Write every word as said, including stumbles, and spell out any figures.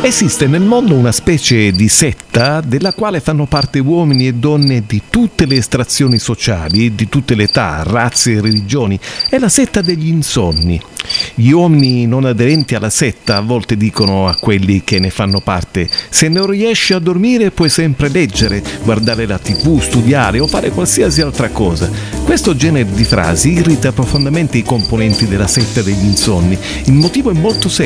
Esiste nel mondo una specie di setta della quale fanno parte uomini e donne di tutte le estrazioni sociali, di tutte le età, razze e religioni. È la setta degli insonni. Gli uomini non aderenti alla setta a volte dicono a quelli che ne fanno parte: se non riesci a dormire puoi sempre leggere, guardare la tivù, studiare o fare qualsiasi altra cosa. Questo genere di frasi irrita profondamente i componenti della setta degli insonni. Il motivo è molto semplice.